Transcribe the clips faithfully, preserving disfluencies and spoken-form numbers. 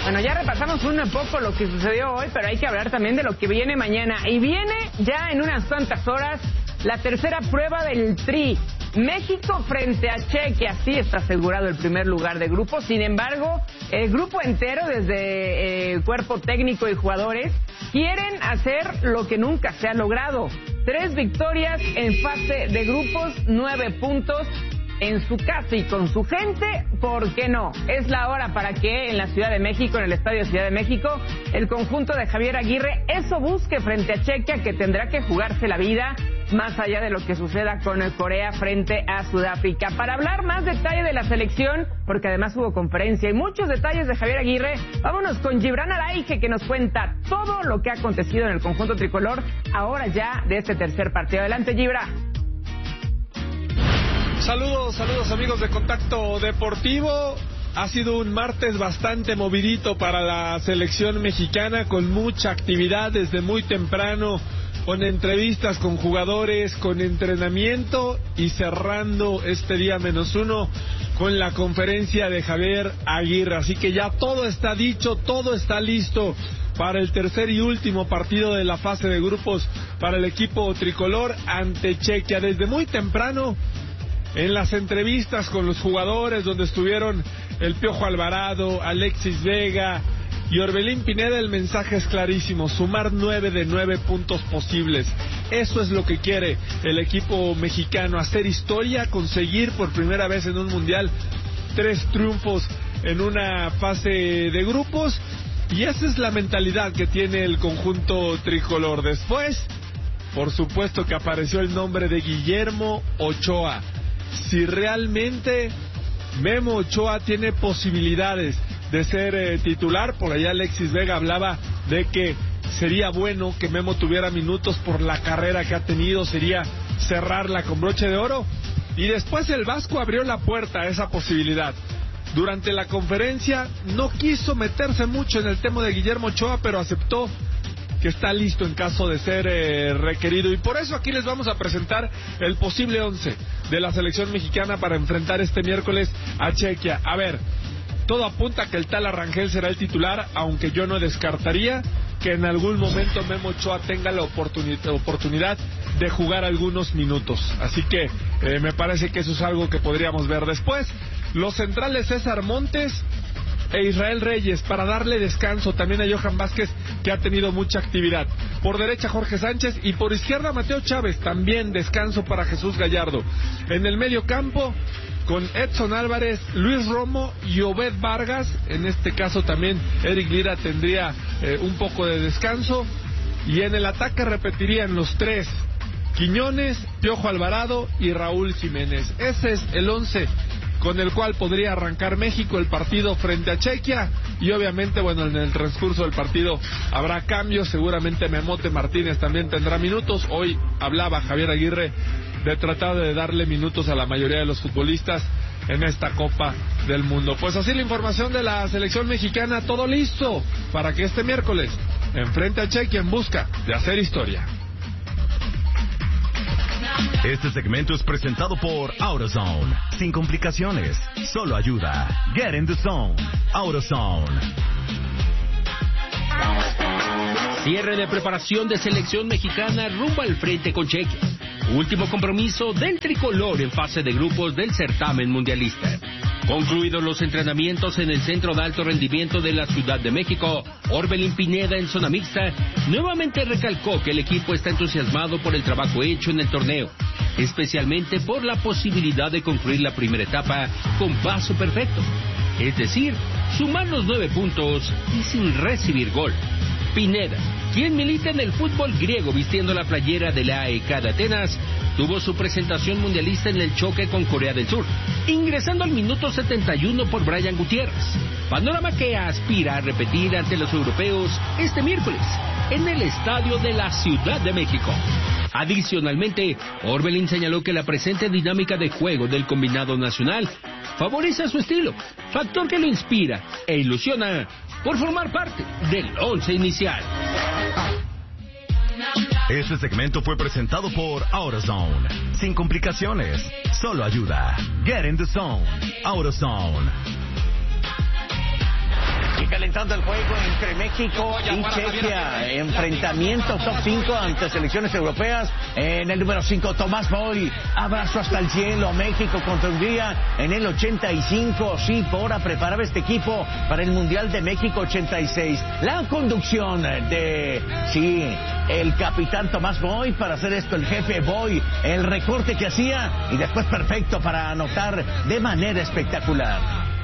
Bueno, ya repasamos un poco lo que sucedió hoy, pero hay que hablar también de lo que viene mañana. Y viene ya en unas cuantas horas la tercera prueba del Tri. México frente a Chequia, sí está asegurado el primer lugar de grupo. Sin embargo, el grupo entero, desde eh, cuerpo técnico y jugadores, quieren hacer lo que nunca se ha logrado. Tres victorias en fase de grupos, nueve puntos en su casa y con su gente. ¿Por qué no? Es la hora para que en la Ciudad de México, en el Estadio Ciudad de México, el conjunto de Javier Aguirre eso busque frente a Chequia, que tendrá que jugarse la vida más allá de lo que suceda con Corea frente a Sudáfrica. Para hablar más detalle de la selección, porque además hubo conferencia y muchos detalles de Javier Aguirre, vámonos con Gibran Araige, que nos cuenta todo lo que ha acontecido en el conjunto tricolor ahora ya de este tercer partido. Adelante, Gibran. Saludos, saludos amigos de Contacto Deportivo. Ha sido un martes bastante movidito para la selección mexicana, con mucha actividad desde muy temprano, con entrevistas con jugadores, con entrenamiento y cerrando este día menos uno con la conferencia de Javier Aguirre. Así que ya todo está dicho, todo está listo para el tercer y último partido de la fase de grupos para el equipo tricolor ante Chequia. Desde muy temprano, en las entrevistas con los jugadores, donde estuvieron el Piojo Alvarado, Alexis Vega y Orbelín Pineda, el mensaje es clarísimo: sumar nueve de nueve puntos posibles. Eso es lo que quiere el equipo mexicano, hacer historia, conseguir por primera vez en un mundial tres triunfos en una fase de grupos, y esa es la mentalidad que tiene el conjunto tricolor. Después, por supuesto que apareció el nombre de Guillermo Ochoa. Si realmente Memo Ochoa tiene posibilidades de ser eh, titular, por allá Alexis Vega hablaba de que sería bueno que Memo tuviera minutos por la carrera que ha tenido, sería cerrarla con broche de oro, y después el Vasco abrió la puerta a esa posibilidad. Durante la conferencia no quiso meterse mucho en el tema de Guillermo Ochoa, pero aceptó que está listo en caso de ser eh, requerido, y por eso aquí les vamos a presentar el posible once de la selección mexicana para enfrentar este miércoles a Chequia. A ver, todo apunta que el Tala Rangel será el titular, aunque yo no descartaría que en algún momento Memo Ochoa tenga la oportunidad, oportunidad de jugar algunos minutos, así que eh, me parece que eso es algo que podríamos ver. Después, los centrales César Montes e Israel Reyes, para darle descanso también a Johan Vázquez, que ha tenido mucha actividad. Por derecha Jorge Sánchez y por izquierda Mateo Chávez, también descanso para Jesús Gallardo. En el medio campo, con Edson Álvarez, Luis Romo y Obed Vargas. En este caso también Eric Lira tendría eh, un poco de descanso. Y en el ataque repetirían los tres: Quiñones, Piojo Alvarado y Raúl Jiménez. Ese es el once con el cual podría arrancar México el partido frente a Chequia, y obviamente, bueno, en el transcurso del partido habrá cambios. Seguramente Memote Martínez también tendrá minutos. Hoy hablaba Javier Aguirre de tratar de darle minutos a la mayoría de los futbolistas en esta Copa del Mundo. Pues así la información de la selección mexicana, todo listo para que este miércoles enfrente a Chequia en busca de hacer historia. Este segmento es presentado por AutoZone. Sin complicaciones, solo ayuda. Get in the zone. AutoZone. Cierre de preparación de selección mexicana rumbo al frente con Chequia. Último compromiso del tricolor en fase de grupos del certamen mundialista. Concluidos los entrenamientos en el Centro de Alto Rendimiento de la Ciudad de México, Orbelín Pineda, en zona mixta, nuevamente recalcó que el equipo está entusiasmado por el trabajo hecho en el torneo, especialmente por la posibilidad de concluir la primera etapa con paso perfecto, es decir, sumar los nueve puntos y sin recibir gol. Pineda, quien milita en el fútbol griego vistiendo la playera de la A E K de Atenas, tuvo su presentación mundialista en el choque con Corea del Sur, ingresando al minuto setenta y uno por Brian Gutiérrez, panorama que aspira a repetir ante los europeos este miércoles en el estadio de la Ciudad de México. Adicionalmente, Orbelín señaló que la presente dinámica de juego del combinado nacional favorece su estilo, factor que lo inspira e ilusiona por formar parte del once inicial. Este segmento fue presentado por AutoZone. Sin complicaciones, solo ayuda. Get in the zone. AutoZone. calentando el juego entre México y Chequia. Enfrentamiento top cinco ante selecciones europeas. En el número cinco, Tomás Boy. Abrazo hasta el cielo. México contra Hungría en el ochenta y cinco. Sí, Bora preparaba este equipo para el Mundial de México ochenta y seis. La conducción de, sí, el capitán Tomás Boy para hacer esto, el jefe Boy. El recorte que hacía y después perfecto para anotar de manera espectacular.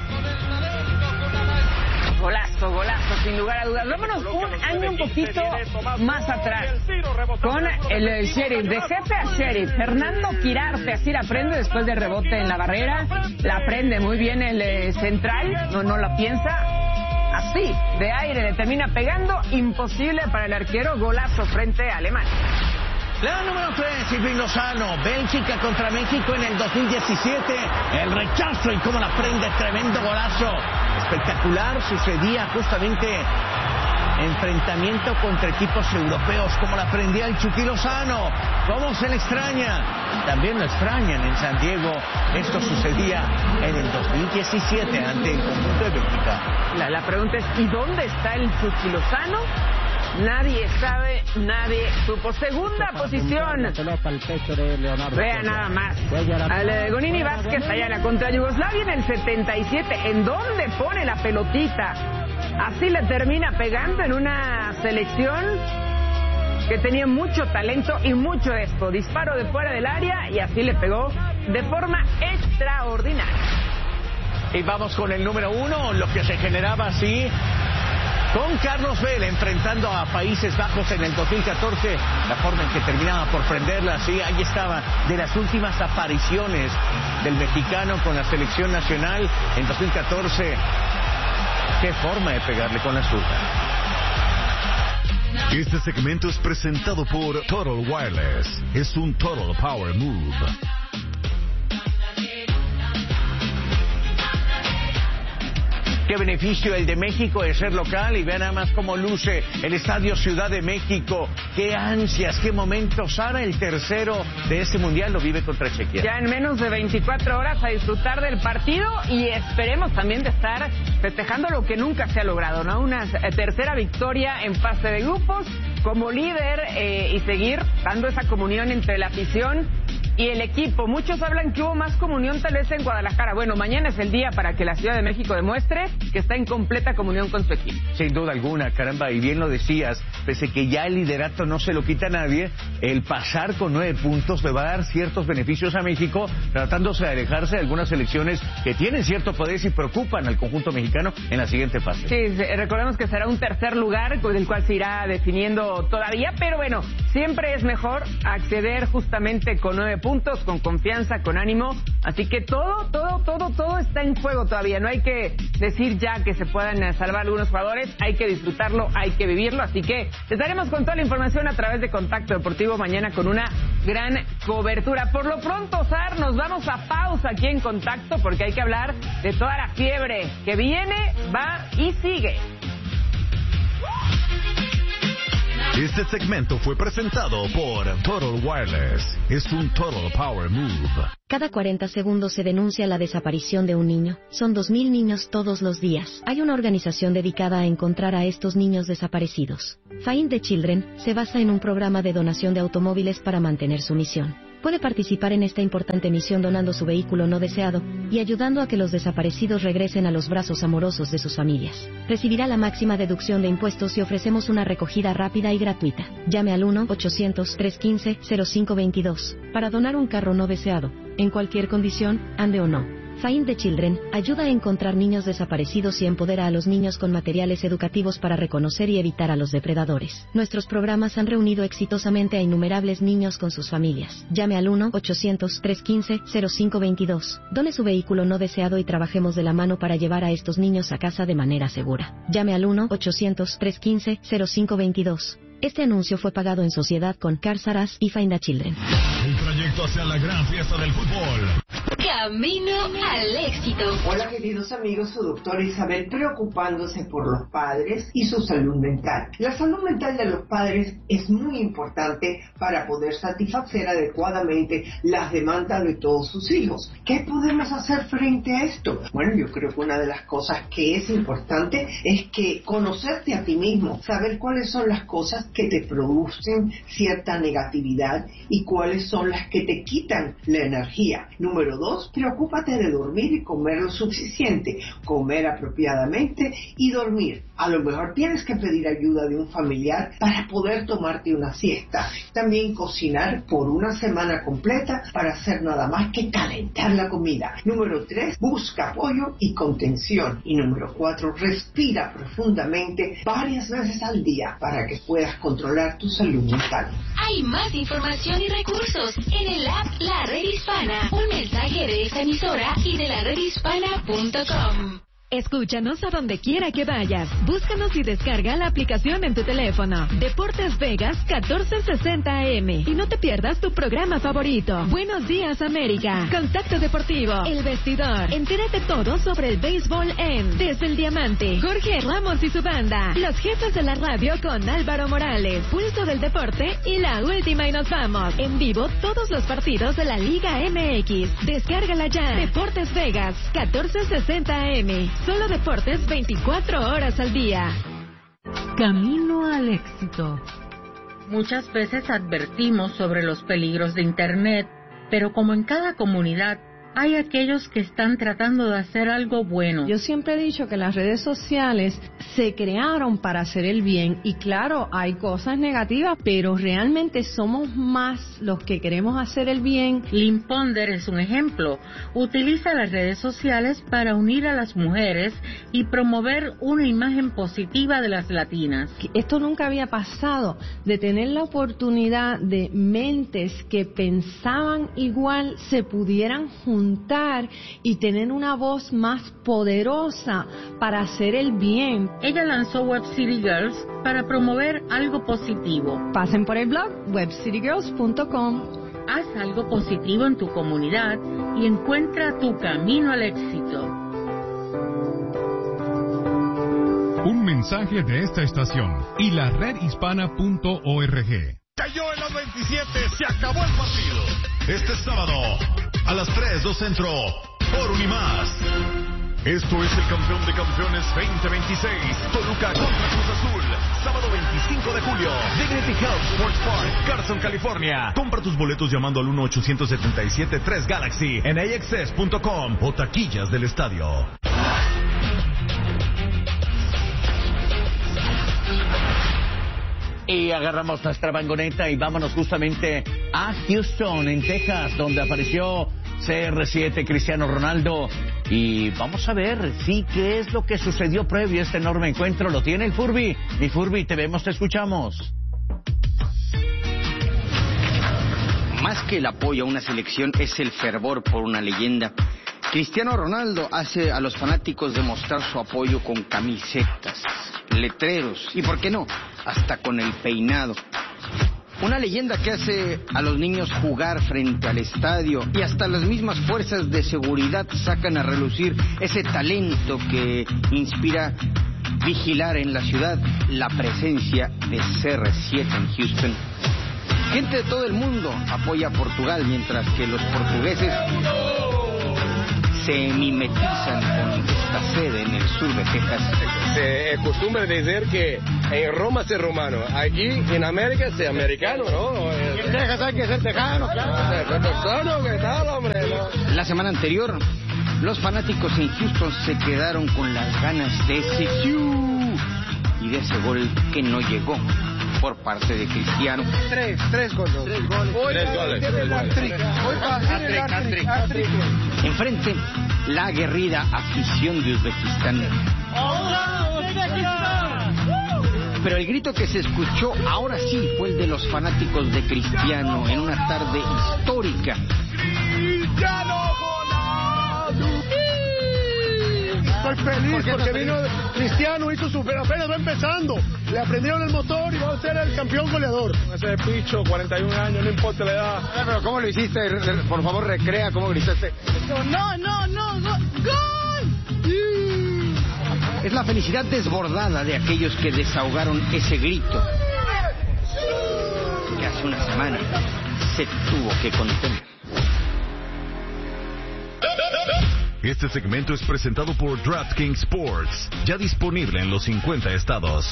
Golazo, golazo, sin lugar a dudas. Vámonos un año un poquito más atrás con el, el sheriff, de jefe a sheriff. Fernando Quirarte, así la prende después de rebote en la barrera. La prende muy bien el eh, central, no, no la piensa. Así, de aire, le termina pegando. Imposible para el arquero, golazo frente a Alemania. La número tres, Irving Lozano. Bélgica contra México en el dos mil diecisiete. El rechazo y cómo la prende, tremendo golazo. Espectacular, sucedía justamente enfrentamiento contra equipos europeos, como la prendía el Chucky Lozano. ¿Cómo se le extraña? También lo extrañan en San Diego. Esto sucedía en el dos mil diecisiete ante el conjunto de Bélgica. La, la pregunta es, ¿y dónde está el Chucky Lozano? Nadie sabe, nadie supo. Segunda posición. Vea nada más. Al Gonini Vázquez allá contra Yugoslavia en el setenta y siete. ¿En dónde pone la pelotita? Así le termina pegando en una selección que tenía mucho talento y mucho esto. Disparo de fuera del área y así le pegó de forma extraordinaria. Y vamos con el número uno, lo que se generaba así con Carlos Vela enfrentando a Países Bajos en el dos mil catorce, la forma en que terminaba por prenderla, sí, ahí estaba, de las últimas apariciones del mexicano con la selección nacional en dos mil catorce. Qué forma de pegarle con la zurda. Este segmento es presentado por Total Wireless. Es un Total Power Move. Qué beneficio el de México de ser local, y vean nada más cómo luce el Estadio Ciudad de México. Qué ansias, qué momentos. Sara, el tercero de este mundial, lo vive contra Chequia. Ya en menos de veinticuatro horas a disfrutar del partido y esperemos también de estar festejando lo que nunca se ha logrado, ¿no? Una tercera victoria en fase de grupos como líder eh, y seguir dando esa comunión entre la afición y el equipo. Muchos hablan que hubo más comunión tal vez en Guadalajara. Bueno, mañana es el día para que la Ciudad de México demuestre que está en completa comunión con su equipo. Sin duda alguna, caramba, y bien lo decías, pese que ya el liderato no se lo quita a nadie, el pasar con nueve puntos le va a dar ciertos beneficios a México, tratándose de alejarse de algunas selecciones que tienen cierto poder y preocupan al conjunto mexicano en la siguiente fase. Sí, recordemos que será un tercer lugar, con el cual se irá definiendo todavía, pero bueno, siempre es mejor acceder justamente con nueve puntos. puntos, con confianza, con ánimo, así que todo, todo, todo, todo está en juego todavía, no hay que decir ya que se puedan salvar algunos jugadores, hay que disfrutarlo, hay que vivirlo, así que estaremos con toda la información a través de Contacto Deportivo mañana con una gran cobertura. Por lo pronto, Sar, nos vamos a pausa aquí en Contacto porque hay que hablar de toda la fiebre que viene, va y sigue. Este segmento fue presentado por Total Wireless. Es un Total Power Move. Cada cuarenta segundos se denuncia la desaparición de un niño. Son dos mil niños todos los días. Hay una organización dedicada a encontrar a estos niños desaparecidos. Find the Children se basa en un programa de donación de automóviles para mantener su misión. Puede participar en esta importante misión donando su vehículo no deseado y ayudando a que los desaparecidos regresen a los brazos amorosos de sus familias. Recibirá la máxima deducción de impuestos y ofrecemos una recogida rápida y gratuita. Llame al uno ochocientos, trescientos quince, cero cinco veintidós para donar un carro no deseado, en cualquier condición, ande o no. Find the Children ayuda a encontrar niños desaparecidos y empodera a los niños con materiales educativos para reconocer y evitar a los depredadores. Nuestros programas han reunido exitosamente a innumerables niños con sus familias. Llame al uno ochocientos, trescientos quince, cero cinco veintidós. Done su vehículo no deseado y trabajemos de la mano para llevar a estos niños a casa de manera segura. Llame al uno ochocientos, trescientos quince, cero cinco veintidós. Este anuncio fue pagado en sociedad con Cars R Us y Find the Children. El trayecto hacia la gran fiesta del fútbol. Camino al éxito. Hola queridos amigos, su doctora Isabel preocupándose por los padres y su salud mental. La salud mental de los padres es muy importante para poder satisfacer adecuadamente las demandas de todos sus hijos. ¿Qué podemos hacer frente a esto? Bueno, yo creo que una de las cosas que es importante es que conocerte a ti mismo, saber cuáles son las cosas que te producen cierta negatividad y cuáles son las que te quitan la energía. Número dos, preocúpate de dormir y comer lo suficiente, comer apropiadamente y dormir. A lo mejor tienes que pedir ayuda de un familiar para poder tomarte una siesta. También cocinar por una semana completa para hacer nada más que calentar la comida. Número tres, busca apoyo y contención. Y número cuatro, respira profundamente varias veces al día para que puedas controlar tu salud mental. Hay más información y recursos en el app La Red Hispana. Un mensaje de esta emisora y de la red hispana punto com. Escúchanos a donde quiera que vayas. Búscanos y descarga la aplicación en tu teléfono. Deportes Vegas catorce sesenta A M. Y no te pierdas tu programa favorito. Buenos días, América. Contacto Deportivo. El Vestidor. Entérate todo sobre el béisbol en Desde el Diamante. Jorge Ramos y su banda. Los jefes de la radio con Álvaro Morales. Pulso del Deporte y la última y nos vamos. En vivo todos los partidos de la Liga M X. Descárgala ya. Deportes Vegas catorce sesenta A M. Solo deportes veinticuatro horas al día. Camino al éxito. Muchas veces advertimos sobre los peligros de Internet, pero como en cada comunidad, hay aquellos que están tratando de hacer algo bueno. Yo siempre he dicho que las redes sociales se crearon para hacer el bien y claro, hay cosas negativas, pero realmente somos más los que queremos hacer el bien. Lynn Ponder es un ejemplo. Utiliza las redes sociales para unir a las mujeres y promover una imagen positiva de las latinas. Esto nunca había pasado, de tener la oportunidad de mentes que pensaban igual se pudieran juntar y tener una voz más poderosa para hacer el bien. Ella lanzó Web City Girls para promover algo positivo. Pasen por el blog web city girls punto com. Haz algo positivo en tu comunidad y encuentra tu camino al éxito. Un mensaje de esta estación y la red hispana punto org. Cayó en los veintisiete, se acabó el partido. Este sábado, a las tres, dos Centro, por Unimás. Esto es el campeón de campeones veinte veintiséis, Toluca contra Cruz Azul. Sábado veinticinco de julio, Dignity Health Sports Park, Carson, California. Compra tus boletos llamando al uno ochocientos setenta y siete tres Galaxy en a x s punto com o taquillas del estadio. Y agarramos nuestra vagoneta y vámonos justamente a Houston, en Texas, donde apareció C R siete Cristiano Ronaldo. Y vamos a ver, sí, qué es lo que sucedió previo a este enorme encuentro. Lo tiene el Furby. Mi Furby, te vemos, te escuchamos. Más que el apoyo a una selección es el fervor por una leyenda. Cristiano Ronaldo hace a los fanáticos demostrar su apoyo con camisetas, letreros y, ¿por qué no?, hasta con el peinado. Una leyenda que hace a los niños jugar frente al estadio y hasta las mismas fuerzas de seguridad sacan a relucir ese talento que inspira vigilar en la ciudad la presencia de C R siete en Houston. Gente de todo el mundo apoya a Portugal, mientras que los portugueses se mimetizan con esta sede en el sur de Texas. Se acostumbra decir que en Roma se romano, aquí en América se americano, ¿no? En Texas hay que ser tejano, claro. ¿Qué tal, hombre? ¿No? La semana anterior, los fanáticos en Houston se quedaron con las ganas de ese Q y de ese gol que no llegó por parte de Cristiano. Tres, tres goles. Tres goles. Tres goles. Tres goles. Enfrente, la aguerrida afición de Uzbekistán. Pero el grito que se escuchó ahora sí fue el de los fanáticos de Cristiano en una tarde histórica. estoy feliz porque, porque vino Cristiano, hizo su apenas va empezando, le aprendieron el motor y va a ser el campeón goleador. Ese picho, cuarenta y un años, no importa la edad. Ah, pero ¿cómo lo hiciste? Por favor, recrea cómo gritaste. No, no, no, go, gol. Es la felicidad desbordada de aquellos que desahogaron ese grito que hace una semana se tuvo que contener. Este segmento es presentado por DraftKings Sports, ya disponible en los cincuenta estados.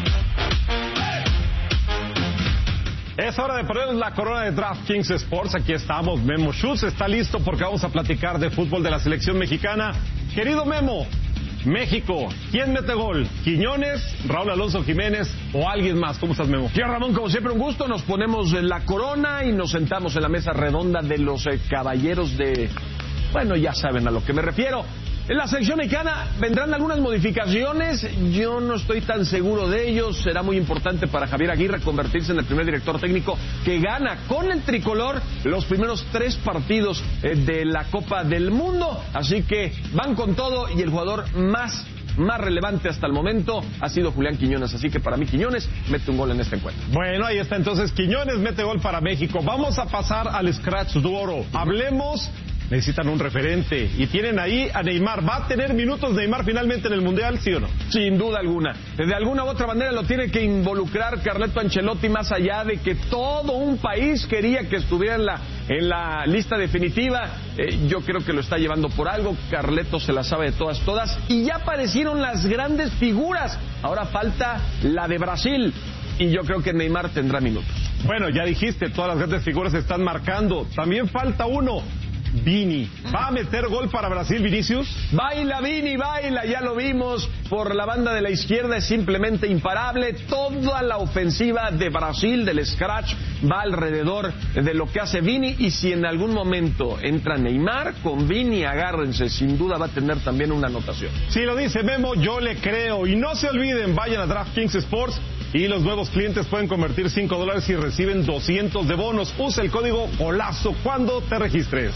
Es hora de ponernos la corona de DraftKings Sports. Aquí estamos, Memo Schutz está listo porque vamos a platicar de fútbol de la selección mexicana. Querido Memo, México, ¿quién mete gol? ¿Quiñones, Raúl Alonso Jiménez o alguien más? ¿Cómo estás, Memo? Tío Ramón, como siempre, un gusto. Nos ponemos la corona y nos sentamos en la mesa redonda de los eh, caballeros de... Bueno, ya saben a lo que me refiero. En la selección mexicana vendrán algunas modificaciones. Yo no estoy tan seguro de ellos. Será muy importante para Javier Aguirre convertirse en el primer director técnico que gana con el tricolor los primeros tres partidos eh, de la Copa del Mundo. Así que van con todo y el jugador más más relevante hasta el momento ha sido Julián Quiñones, así que para mí Quiñones mete un gol en este encuentro. Bueno, ahí está entonces, Quiñones mete gol para México. Vamos a pasar al Scratch de Oro. Hablemos, necesitan un referente y tienen ahí a Neymar. ¿Va a tener minutos Neymar finalmente en el Mundial, sí o no? Sin duda alguna. De alguna u otra manera lo tiene que involucrar Carleto Ancelotti, más allá de que todo un país quería que estuviera en la, en la lista definitiva. Eh, yo creo que lo está llevando por algo. Carleto se la sabe de todas, todas. Y ya aparecieron las grandes figuras. Ahora falta la de Brasil. Y yo creo que Neymar tendrá minutos. Bueno, ya dijiste, todas las grandes figuras se están marcando. También falta uno. Vini, ¿va a meter gol para Brasil, Vinicius? Baila Vini, baila, ya lo vimos, por la banda de la izquierda es simplemente imparable. Toda la ofensiva de Brasil, del Scratch, va alrededor de lo que hace Vini, y si en algún momento entra Neymar, con Vini agárrense, sin duda va a tener también una anotación. Si lo dice Memo, yo le creo, y no se olviden, vayan a DraftKings Sports, y los nuevos clientes pueden convertir cinco dólares y reciben doscientos de bonos. Usa el código GOLAZO cuando te registres.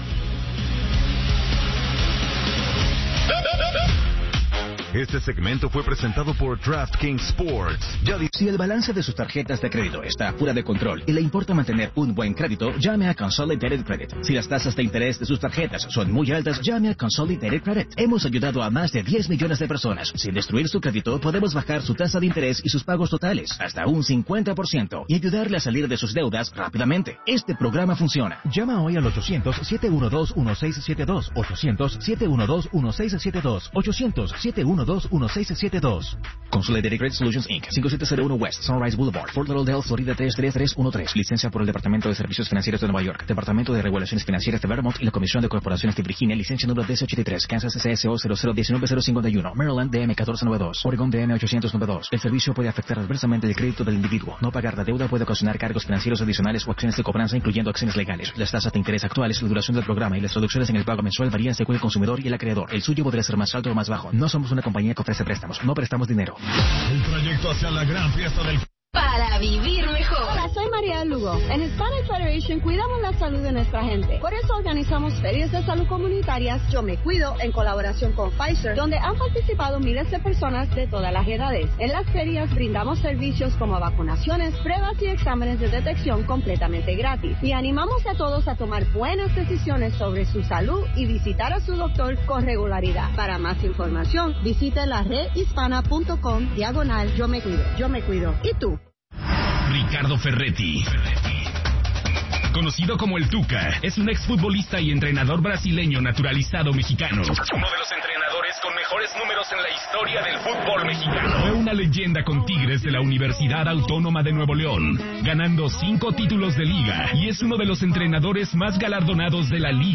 Este segmento fue presentado por DraftKings Sports. Ya di- si el balance de sus tarjetas de crédito está fuera de control y le importa mantener un buen crédito, llame a Consolidated Credit. Si las tasas de interés de sus tarjetas son muy altas, llame a Consolidated Credit. Hemos ayudado a más de diez millones de personas. Sin destruir su crédito, podemos bajar su tasa de interés y sus pagos totales hasta un cincuenta por ciento y ayudarle a salir de sus deudas rápidamente. Este programa funciona. Llama hoy al ochocientos, siete uno dos, uno seis siete dos, ochocientos, siete uno dos, uno seis siete dos, ochocientos, siete uno dos, uno seis siete dos. Consolidated Credit Solutions Incorporated. cinco siete cero uno West Sunrise Boulevard, Fort Lauderdale, Florida tres tres tres uno tres. Licencia por el Departamento de Servicios Financieros de Nueva York, Departamento de Regulaciones Financieras de Vermont y la Comisión de Corporaciones de Virginia. Licencia número D S ochenta y tres. Kansas C S O cero cero uno nueve cero cinco uno. Maryland D M catorce noventa y dos. Oregon D M ochocientos noventa y dos. El servicio puede afectar adversamente el crédito del individuo. No pagar la deuda puede ocasionar cargos financieros adicionales o acciones de cobranza, incluyendo acciones legales. Las tasas de interés actuales, la duración del programa y las reducciones en el pago mensual varían según el consumidor y el acreedor. El suyo podría ser más alto o más bajo. No somos una compañía que ofrece préstamos. No prestamos dinero. El trayecto hacia la gran fiesta del... Para vivir mejor. Hola, soy María Lugo. En Hispanic Federation cuidamos la salud de nuestra gente. Por eso organizamos ferias de salud comunitarias Yo Me Cuido en colaboración con Pfizer, donde han participado miles de personas de todas las edades. En las ferias brindamos servicios como vacunaciones, pruebas y exámenes de detección completamente gratis. Y animamos a todos a tomar buenas decisiones sobre su salud y visitar a su doctor con regularidad. Para más información, visite la red hispana punto com diagonal Yo Me Cuido. Yo Me Cuido. ¿Y tú? Ricardo Ferretti, conocido como el Tuca, es un exfutbolista y entrenador brasileño naturalizado mexicano. Uno de los entrenadores con mejores números en la historia del fútbol mexicano. Fue una leyenda con Tigres de la Universidad Autónoma de Nuevo León, ganando cinco títulos de liga, y es uno de los entrenadores más galardonados de la liga.